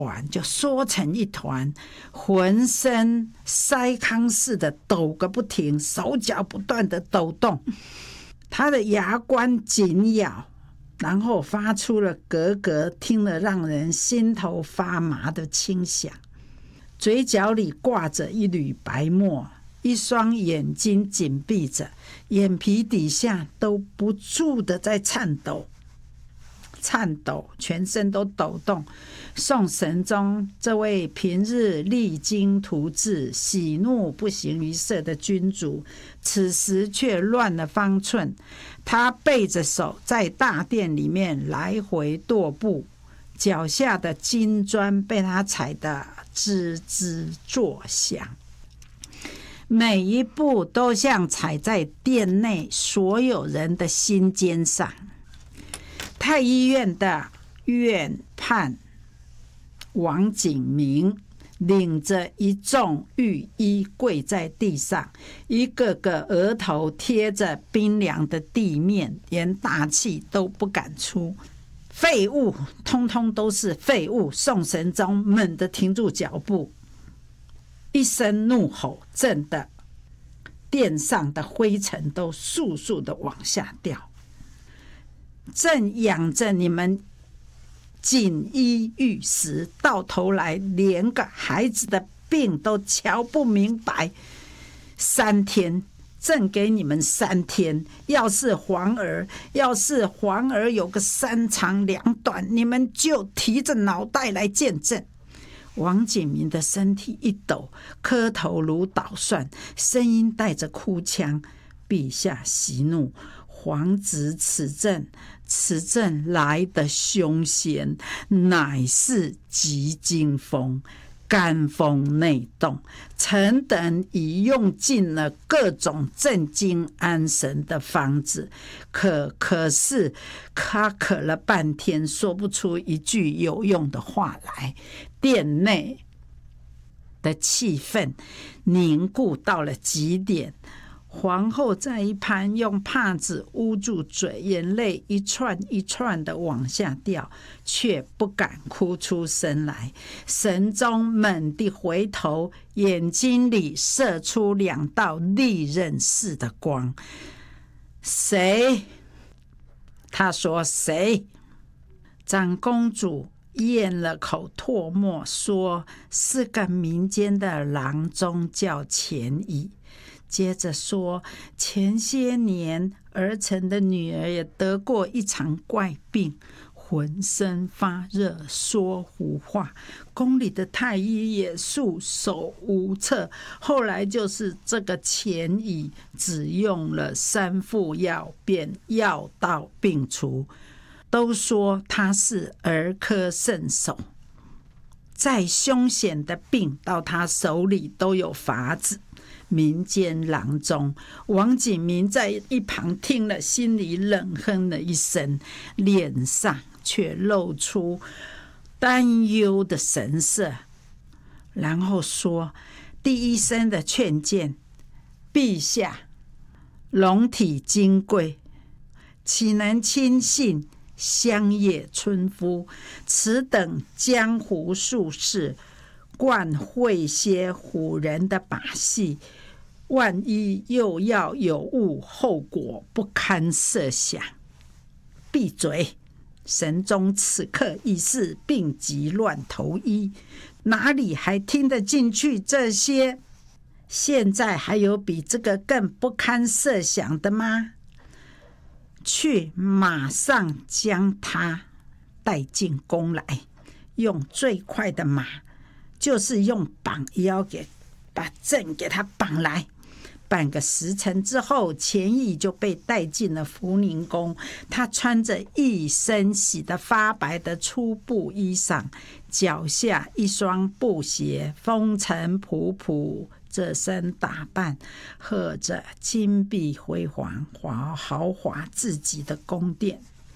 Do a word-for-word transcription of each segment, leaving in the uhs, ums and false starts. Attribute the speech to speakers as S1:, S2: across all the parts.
S1: 完就缩成一团，浑身筛糠似的抖个不停，手脚不断的抖动，他的牙关紧咬，然后发出了咯咯听了让人心头发麻的轻响，嘴角里挂着一缕白沫，一双眼睛紧闭着，眼皮底下都不住的在颤抖颤抖，全身都抖动。宋神宗这位平日励精图治、喜怒不形于色的君主，此时却乱了方寸。他背着手在大殿里面来回踱步，脚下的金砖被他踩得吱吱作响，每一步都像踩在殿内所有人的心尖上。太医院的院判王景明领着一众御医跪在地上，一个个额头贴着冰凉的地面，连大气都不敢出。废物，通通都是废物！宋神宗猛地停住脚步，一声怒吼，震得殿上的灰尘都簌簌的往下掉。正养着你们锦衣玉食，到头来连个孩子的病都瞧不明白。三天，正给你们三天，要是皇儿，要是皇儿有个三长两短，你们就提着脑袋来见证。王景明的身体一抖，磕头如捣蒜，声音带着哭腔：陛下息怒，皇子此阵此阵来的凶险，乃是急惊风，肝风内动，臣等已用尽了各种镇惊安神的方子，可可是他咳了半天，说不出一句有用的话来。殿内的气氛凝固到了极点，皇后在一旁用帕子捂住嘴，眼泪一串一串的往下掉，却不敢哭出声来。神宗猛地回头，眼睛里射出两道利刃似的光。谁？他说谁？长公主咽了口唾沫，说是个民间的郎中，叫钱乙。接着说，前些年儿臣的女儿也得过一场怪病，浑身发热，说胡话，宫里的太医也束手无策。后来就是这个钱乙，只用了三副药，便药到病除。都说他是儿科圣手，再凶险的病到他手里都有法子。民间郎中王景明在一旁听了，心里冷哼了一声，脸上却露出担忧的神色，然后说：第一声的劝谏，陛下龙体金贵，岂能轻信乡野村夫？此等江湖术士惯会些唬人的把戏，万一又要有误，后果不堪设想。闭嘴！神宗此刻已是病急乱投医，哪里还听得进去这些？现在还有比这个更不堪设想的吗？去马上将他带进宫来，用最快的马，就是用绑腰给把朕给他绑来。半个时辰之后，钱乙就被带进了福宁宫。他穿着一身洗得发白的粗布衣裳，脚下一双布鞋，风尘仆仆。这身打扮，和着金碧辉煌、豪华至极的宫殿，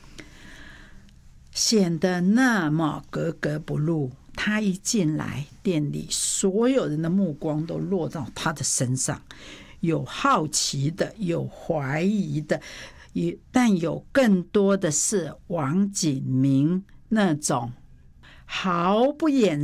S1: 显得那么格格不入。他一进来，店里所有人的目光都落到他的身上，有好奇的，有怀疑的，但有更多的是王景明那种毫不掩